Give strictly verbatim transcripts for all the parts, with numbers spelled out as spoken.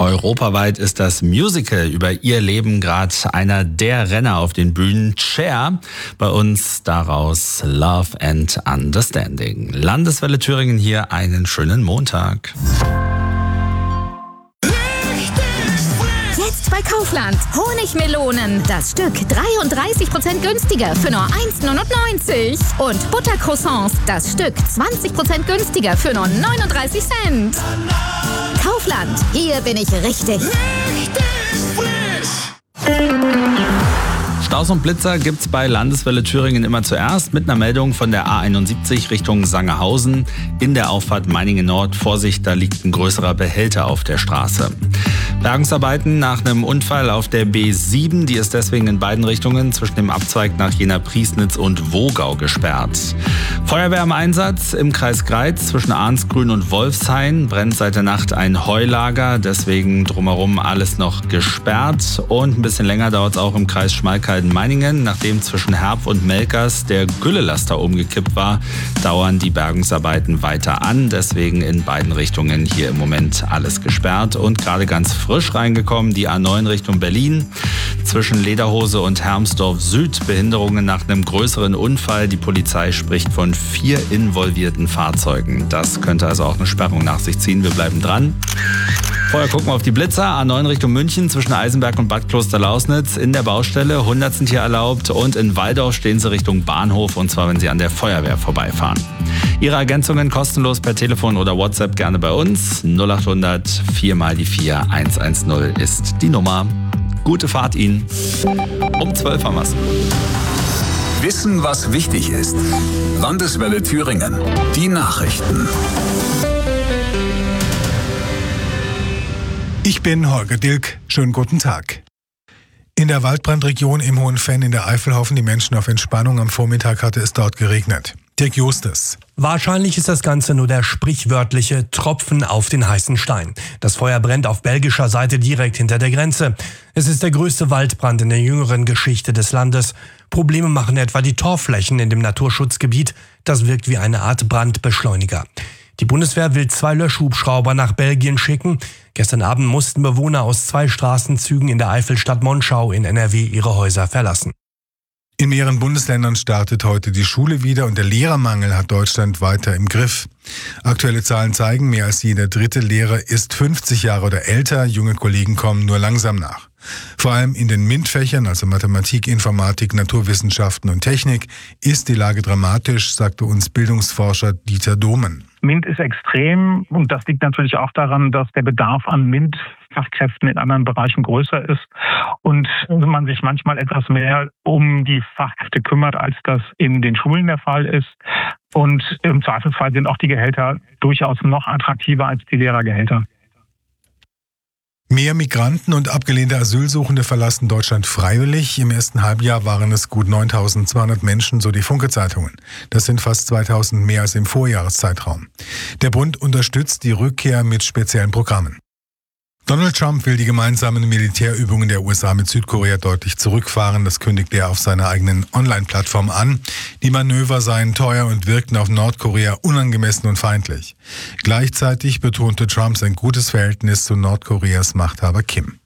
Europaweit ist das Musical über ihr Leben gerade einer der Renner auf den Bühnen. Cher, bei uns daraus Love and Understanding. Landeswelle Thüringen hier, einen schönen Montag. Jetzt bei Kaufland. Honigmelonen. Das Stück dreiunddreißig Prozent günstiger für nur eins Komma neunundneunzig. Und Buttercroissants. Das Stück zwanzig Prozent günstiger für nur neununddreißig Cent. Kaufland. Hier bin ich richtig. Richtig frisch. Staus und Blitzer gibt's bei Landeswelle Thüringen immer zuerst mit einer Meldung von der A einundsiebzig Richtung Sangerhausen. In der Auffahrt Meiningen Nord. Vorsicht, da liegt ein größerer Behälter auf der Straße. Bergungsarbeiten nach einem Unfall auf der B sieben, die ist deswegen in beiden Richtungen zwischen dem Abzweig nach Jena-Priesnitz und Wogau gesperrt. Feuerwehr im Einsatz im Kreis Greiz zwischen Arnsgrün und Wolfshain, brennt seit der Nacht ein Heulager, deswegen drumherum alles noch gesperrt. Und ein bisschen länger dauert es auch im Kreis Schmalkalden-Meiningen, nachdem zwischen Herb und Melkers der Güllelaster umgekippt war, dauern die Bergungsarbeiten weiter an, deswegen in beiden Richtungen hier im Moment alles gesperrt und gerade ganz frisch reingekommen, die A neun Richtung Berlin. Zwischen Lederhose und Hermsdorf Süd Behinderungen nach einem größeren Unfall. Die Polizei spricht von vier involvierten Fahrzeugen. Das könnte also auch eine Sperrung nach sich ziehen. Wir bleiben dran. Vorher gucken wir auf die Blitzer. A neun Richtung München zwischen Eisenberg und Bad Klosterlausnitz in der Baustelle. hundert sind hier erlaubt und in Walldorf stehen sie Richtung Bahnhof und zwar, wenn sie an der Feuerwehr vorbeifahren. Ihre Ergänzungen kostenlos per Telefon oder WhatsApp gerne bei uns. null acht hundert vier mal die vier eins eins null ist die Nummer. Gute Fahrt Ihnen. Um zwölf haben wir's. Wissen, was wichtig ist. Landeswelle Thüringen. Die Nachrichten. Ich bin Holger Dilk. Schönen guten Tag. In der Waldbrandregion im Hohenfenn in der Eifel hoffen die Menschen auf Entspannung. Am Vormittag hatte es dort geregnet. Dirk Justus. Wahrscheinlich ist das Ganze nur der sprichwörtliche Tropfen auf den heißen Stein. Das Feuer brennt auf belgischer Seite direkt hinter der Grenze. Es ist der größte Waldbrand in der jüngeren Geschichte des Landes. Probleme machen etwa die Torfflächen in dem Naturschutzgebiet. Das wirkt wie eine Art Brandbeschleuniger. Die Bundeswehr will zwei Löschhubschrauber nach Belgien schicken. Gestern Abend mussten Bewohner aus zwei Straßenzügen in der Eifelstadt Monschau in N R W ihre Häuser verlassen. In mehreren Bundesländern startet heute die Schule wieder und der Lehrermangel hat Deutschland weiter im Griff. Aktuelle Zahlen zeigen, mehr als jeder dritte Lehrer ist fünfzig Jahre oder älter. Junge Kollegen kommen nur langsam nach. Vor allem in den MINT-Fächern, also Mathematik, Informatik, Naturwissenschaften und Technik, ist die Lage dramatisch, sagte uns Bildungsforscher Dieter Dohmen. MINT ist extrem und das liegt natürlich auch daran, dass der Bedarf an MINT-Fachkräften in anderen Bereichen größer ist und man sich manchmal etwas mehr um die Fachkräfte kümmert, als das in den Schulen der Fall ist. Und im Zweifelsfall sind auch die Gehälter durchaus noch attraktiver als die Lehrergehälter. Mehr Migranten und abgelehnte Asylsuchende verlassen Deutschland freiwillig. Im ersten Halbjahr waren es gut neuntausendzweihundert Menschen, so die Funke-Zeitungen. Das sind fast zweitausend mehr als im Vorjahreszeitraum. Der Bund unterstützt die Rückkehr mit speziellen Programmen. Donald Trump will die gemeinsamen Militärübungen der U S A mit Südkorea deutlich zurückfahren. Das kündigte er auf seiner eigenen Online-Plattform an. Die Manöver seien teuer und wirkten auf Nordkorea unangemessen und feindlich. Gleichzeitig betonte Trump sein gutes Verhältnis zu Nordkoreas Machthaber Kim.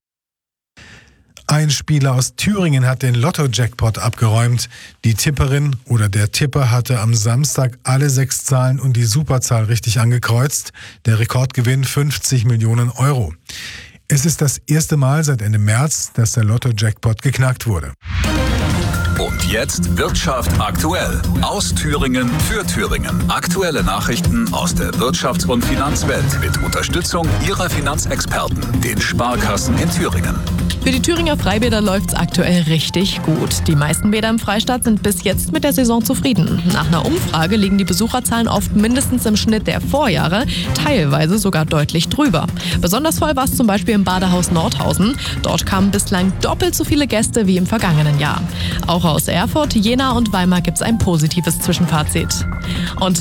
Ein Spieler aus Thüringen hat den Lotto-Jackpot abgeräumt. Die Tipperin oder der Tipper hatte am Samstag alle sechs Zahlen und die Superzahl richtig angekreuzt. Der Rekordgewinn fünfzig Millionen Euro. Es ist das erste Mal seit Ende März, dass der Lotto-Jackpot geknackt wurde. Und jetzt Wirtschaft aktuell. Aus Thüringen für Thüringen. Aktuelle Nachrichten aus der Wirtschafts- und Finanzwelt mit Unterstützung Ihrer Finanzexperten, den Sparkassen in Thüringen. Für die Thüringer Freibäder läuft's aktuell richtig gut. Die meisten Bäder im Freistaat sind bis jetzt mit der Saison zufrieden. Nach einer Umfrage liegen die Besucherzahlen oft mindestens im Schnitt der Vorjahre, teilweise sogar deutlich drüber. Besonders voll war es zum Beispiel im Badehaus Nordhausen. Dort kamen bislang doppelt so viele Gäste wie im vergangenen Jahr. Auch aus Erfurt, Jena und Weimar gibt's ein positives Zwischenfazit. Und